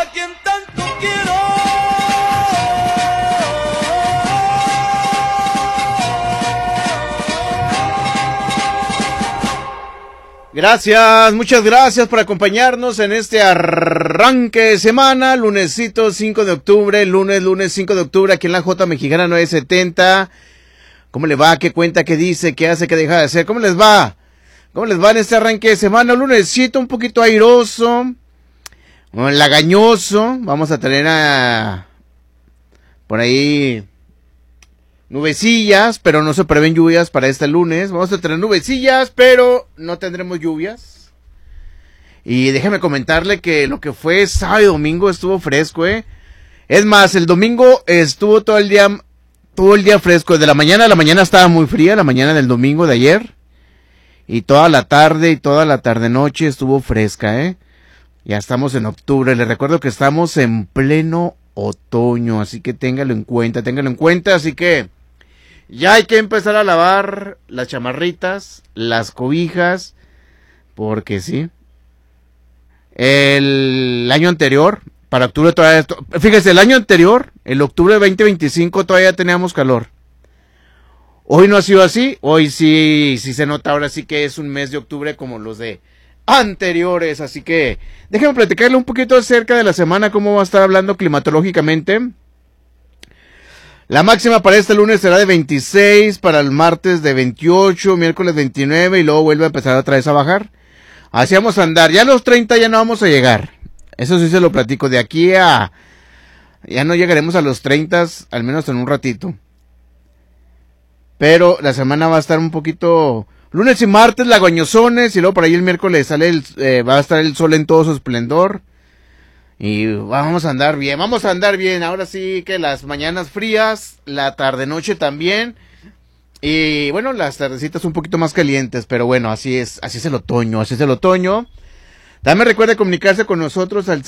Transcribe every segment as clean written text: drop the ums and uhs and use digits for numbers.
a quien tanto quiero. Gracias, muchas gracias por acompañarnos en este arranque de semana, lunesito 5 de octubre, lunes 5 de octubre, aquí en la J Mexicana 970. ¿Cómo le va? ¿Qué cuenta? ¿Qué dice? ¿Qué hace? ¿Qué deja de hacer? ¿Cómo les va? ¿Cómo les va en este arranque de semana? Lunesito un poquito airoso, lagañoso. Vamos a tener por ahí nubecillas, pero no se prevén lluvias para este lunes. Vamos a tener nubecillas, pero no tendremos lluvias. Y déjeme comentarle que lo que fue sábado y domingo estuvo fresco, Es más, el domingo estuvo todo el día fresco. Desde la mañana estaba muy fría, la mañana del domingo de ayer. Y toda la tarde y toda la tarde-noche estuvo fresca, Ya estamos en octubre. Les recuerdo que estamos en pleno otoño, así que téngalo en cuenta. Así que ya hay que empezar a lavar las chamarritas, las cobijas, porque sí. El año anterior, para octubre todavía, fíjese, el año anterior, el octubre de 2025 todavía teníamos calor. Hoy no ha sido así, hoy sí se nota, ahora sí que es un mes de octubre como los de anteriores, así que déjenme platicarle un poquito acerca de la semana, cómo va a estar hablando climatológicamente. La máxima para este lunes será de 26, para el martes de 28, miércoles 29 y luego vuelve a empezar otra vez a bajar. Así vamos a andar, ya a los 30 ya no vamos a llegar, eso sí se lo platico, de aquí ya no llegaremos a los 30, al menos en un ratito. Pero la semana va a estar un poquito, lunes y martes lagañosones, y luego por ahí el miércoles va a estar el sol en todo su esplendor. Y vamos a andar bien, ahora sí que las mañanas frías, la tarde-noche también, y bueno, las tardecitas un poquito más calientes, pero bueno, así es el otoño. También recuerde comunicarse con nosotros al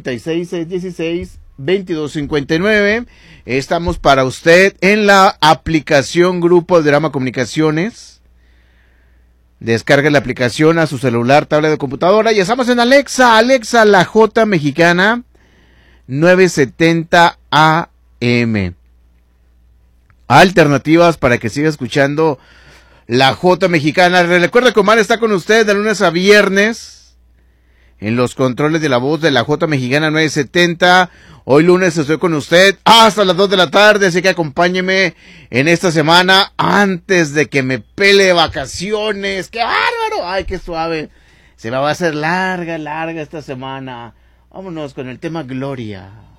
656-616-2259, estamos para usted en la aplicación Grupo Drama Comunicaciones. Descarga la aplicación a su celular, tablet de computadora. Y estamos en Alexa, la J Mexicana 970 AM. Alternativas para que siga escuchando la J Mexicana. Recuerda que Omar está con usted de lunes a viernes en los controles de la voz de la J Mexicana 970. Hoy lunes estoy con usted hasta las 2 de la tarde, así que acompáñeme en esta semana antes de que me pele vacaciones. ¡Qué bárbaro! ¡Ay, qué suave! Se me va a hacer larga esta semana. Vámonos con el tema Gloria.